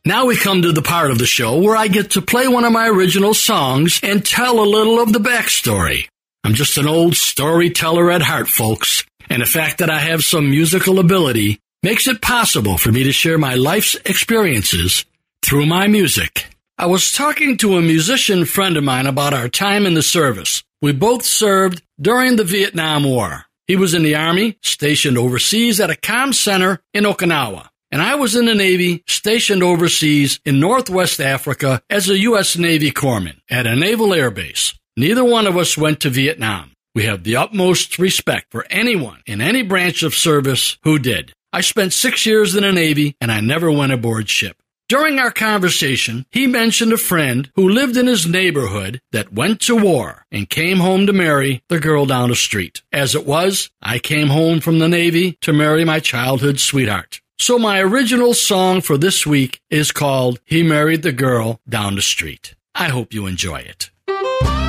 Now we come to the part of the show where I get to play one of my original songs and tell a little of the backstory. I'm just an old storyteller at heart, folks, and the fact that I have some musical ability makes it possible for me to share my life's experiences through my music. I was talking to a musician friend of mine about our time in the service. We both served during the Vietnam War. He was in the Army, stationed overseas at a comm center in Okinawa. And I was in the Navy, stationed overseas in Northwest Africa as a U.S. Navy corpsman at a naval air base. Neither one of us went to Vietnam. We have the utmost respect for anyone in any branch of service who did. I spent 6 years in the Navy, and I never went aboard ship. During our conversation, he mentioned a friend who lived in his neighborhood that went to war and came home to marry the girl down the street. As it was, I came home from the Navy to marry my childhood sweetheart. So my original song for this week is called He Married the Girl Down the Street. I hope you enjoy it.